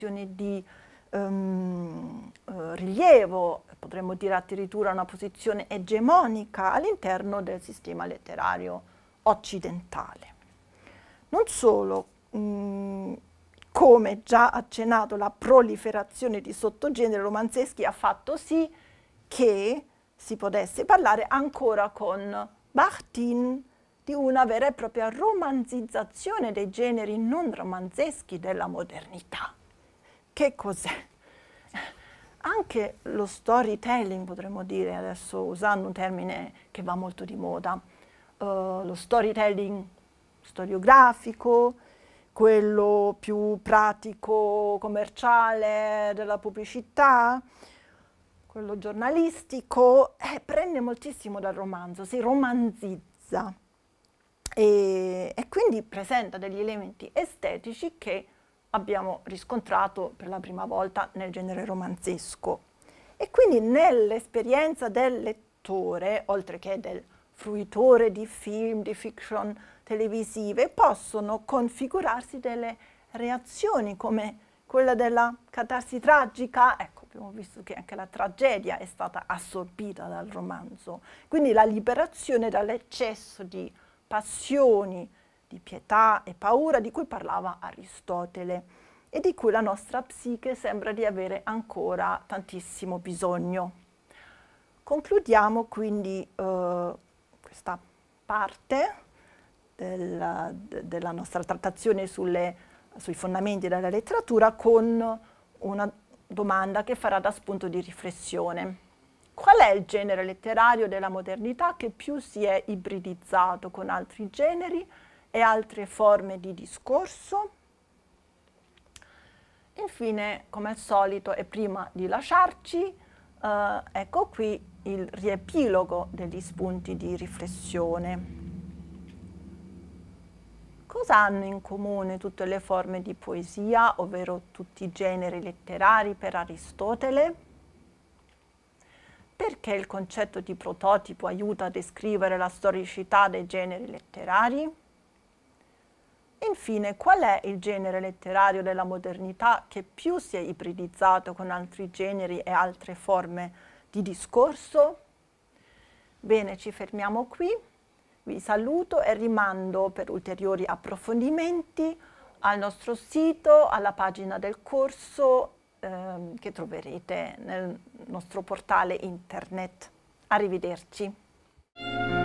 di rilievo, potremmo dire addirittura una posizione egemonica all'interno del sistema letterario occidentale. Non solo, come già accennato, la proliferazione di sottogeneri romanzeschi ha fatto sì che si potesse parlare ancora con Bakhtin di una vera e propria romanzizzazione dei generi non romanzeschi della modernità. Che cos'è? Anche lo storytelling, potremmo dire, adesso usando un termine che va molto di moda, lo storytelling storiografico, quello più pratico, commerciale, della pubblicità, quello giornalistico, prende moltissimo dal romanzo, si romanzizza e quindi presenta degli elementi estetici che abbiamo riscontrato per la prima volta nel genere romanzesco. E quindi nell'esperienza del lettore, oltre che del fruitore di film, di fiction televisive, possono configurarsi delle reazioni come quella della catarsi tragica. Ecco, abbiamo visto che anche la tragedia è stata assorbita dal romanzo. Quindi la liberazione dall'eccesso di passioni, di pietà e paura di cui parlava Aristotele e di cui la nostra psiche sembra di avere ancora tantissimo bisogno. Concludiamo quindi questa parte della nostra trattazione sui fondamenti della letteratura con una domanda che farà da spunto di riflessione. Qual è il genere letterario della modernità che più si è ibridizzato con altri generi e altre forme di discorso? Infine, come al solito, e prima di lasciarci, ecco qui il riepilogo degli spunti di riflessione. Cosa hanno in comune tutte le forme di poesia, ovvero tutti i generi letterari per Aristotele? Perché il concetto di prototipo aiuta a descrivere la storicità dei generi letterari? Infine, qual è il genere letterario della modernità che più si è ibridizzato con altri generi e altre forme di discorso? Bene, ci fermiamo qui. Vi saluto e rimando per ulteriori approfondimenti al nostro sito, alla pagina del corso che troverete nel nostro portale internet. Arrivederci.